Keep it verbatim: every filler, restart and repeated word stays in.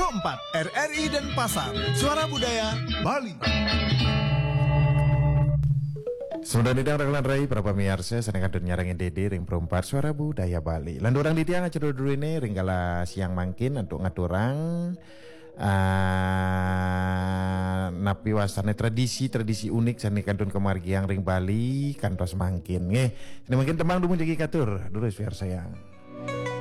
empat R R I Denpasar. Suara Budaya Bali. Sudah didang raglan rai para pemirsa seneng kadun nyarangin dede ring perempat Suara Budaya Bali. Lan orang di tiang acara dulu ini ring kala siang mangkin untuk ngaturang uh, napi wasane tradisi tradisi unik sani kadun kemargiang ring Bali kantos mangkin. Nggih, ini mungkin temang dulu jadi katur dulu biar sayang.